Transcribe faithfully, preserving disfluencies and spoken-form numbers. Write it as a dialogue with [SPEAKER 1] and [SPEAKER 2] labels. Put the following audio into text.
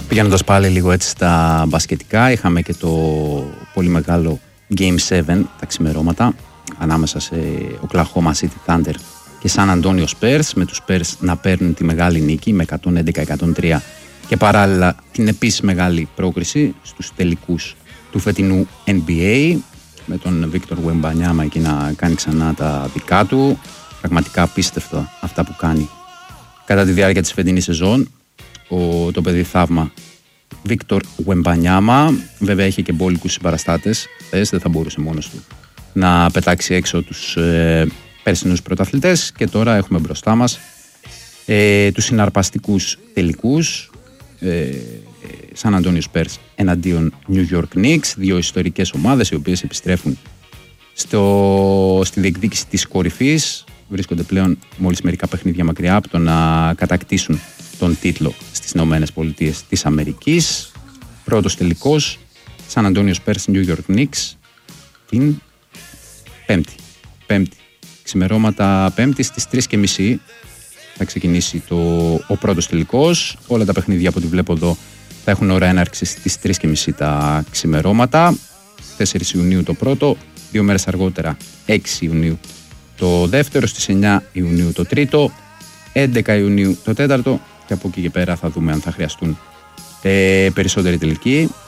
[SPEAKER 1] Πηγαίνοντας πάλι λίγο έτσι στα μπασκετικά, είχαμε και το πολύ μεγάλο Game επτά τα ξημερώματα ανάμεσα σε Oklahoma City Thunder και San Antonio Spurs, με τους Spurs να παίρνουν τη μεγάλη νίκη με εκατόν έντεκα εκατόν τρία και παράλληλα την επίσης μεγάλη πρόκριση στους τελικούς του φετινού N B A, με τον Victor Wembanyama εκεί να κάνει ξανά τα δικά του. Πραγματικά απίστευτο αυτά που κάνει κατά τη διάρκεια της φετινής σεζόν ο, το παιδί θαύμα Victor Wembanyama. Βέβαια είχε και μπόλικους συμπαραστάτες, θες, δεν θα μπορούσε μόνος του να πετάξει έξω τους ε, πέρσινους πρωταθλητές, και τώρα έχουμε μπροστά μας ε, τους συναρπαστικούς τελικούς ε, San Antonio Spurs εναντίον New York Knicks, δύο ιστορικές ομάδες οι οποίες επιστρέφουν στο, στη διεκδίκηση της κορυφής. Βρίσκονται πλέον μόλις μερικά παιχνίδια μακριά από το να κατακτήσουν τον τίτλο στις Ηνωμένες Πολιτείες της Αμερικής. Πρώτος τελικός San Antonio Spurs New York Knicks την Πέμπτη. Πέμπτη. Ξημερώματα Πέμπτη στις τρεις και μισή θα ξεκινήσει το, ο πρώτος τελικός. Όλα τα παιχνίδια από ό,τι βλέπω εδώ θα έχουν ώρα έναρξη στις τρεις και μισή τα ξημερώματα. τέσσερις Ιουνίου το πρώτο, δύο μέρες αργότερα έξι Ιουνίου το δεύτερο, στις εννιά Ιουνίου το τρίτο, έντεκα Ιουνίου το τέταρτο, και από εκεί και πέρα θα δούμε αν θα χρειαστούν ε, περισσότεροι τελικοί.